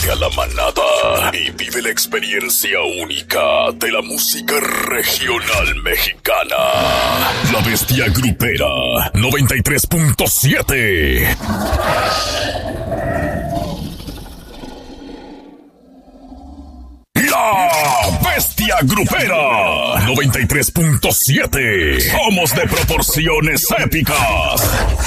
Únete a la manada y vive la experiencia única de la música regional mexicana. La Bestia Grupera 93.7. La Bestia Grupera 93.7. Somos de proporciones épicas.